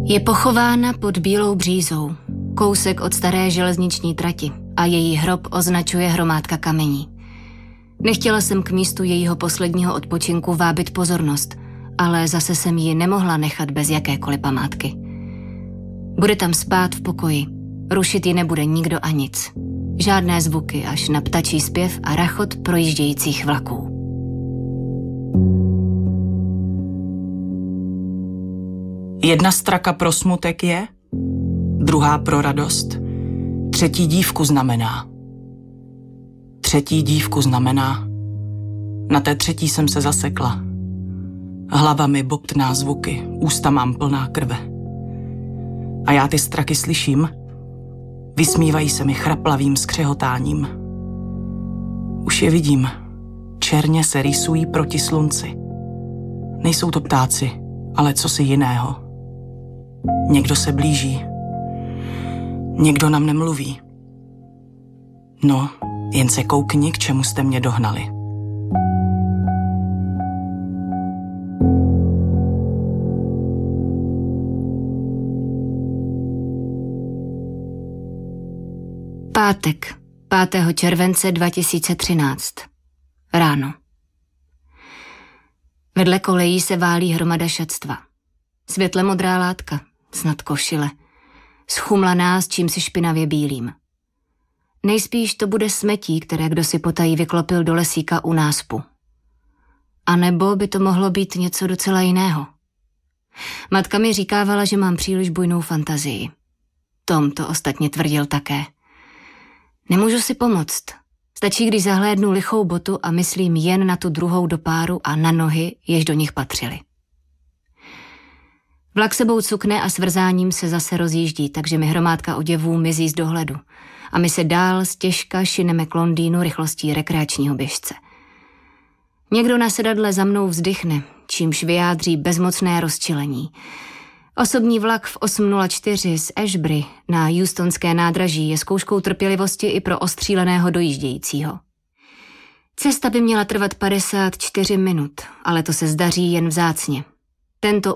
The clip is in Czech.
Je pochována pod Bílou Břízou, kousek od staré železniční trati, a její hrob označuje hromádka kamení. Nechtěla jsem k místu jejího posledního odpočinku vábit pozornost, ale zase jsem ji nemohla nechat bez jakékoliv památky. Bude tam spát v pokoji, rušit ji nebude nikdo a nic. Žádné zvuky, až na ptačí zpěv a rachot projíždějících vlaků. Jedna straka pro smutek je, druhá pro radost, třetí dívku znamená. Třetí dívku znamená. Na té třetí jsem se zasekla. Hlava mi bobtná zvuky, ústa mám plná krve. A já ty straky slyším. Vysmívají se mi chraplavým skřehotáním. Už je vidím. Černě se rýsují proti slunci. Nejsou to ptáci, ale cosi jiného. Někdo se blíží. Někdo na mne mluví. No, jen se koukni, k čemu jste mě dohnali. Pátek, 5. července 2013. Ráno. Vedle kolejí se válí hromada šatstva. Světle modrá látka, snad košile. Schumlaná s čímsi špinavě bílým. Nejspíš to bude smetí, které kdosi potají vyklopil do lesíka u náspu. A nebo by to mohlo být něco docela jiného. Matka mi říkávala, že mám příliš bujnou fantazii. Tom to ostatně tvrdil také. Nemůžu si pomoct. Stačí, když zahlédnu lichou botu a myslím jen na tu druhou do páru a na nohy, jež do nich patřily. Vlak sebou cukne a s vrzáním se zase rozjíždí, takže mi hromádka oděvů mizí z dohledu a my se dál stěžka šineme k Londýnu rychlostí rekreačního běžce. Někdo na sedadle za mnou vzdychne, čímž vyjádří bezmocné rozčilení. Osobní vlak v 8:04 z Ashbury na Eustonské nádraží je zkouškou trpělivosti i pro ostříleného dojíždějícího. Cesta by měla trvat 54 minut, ale to se zdaří jen vzácně. Tento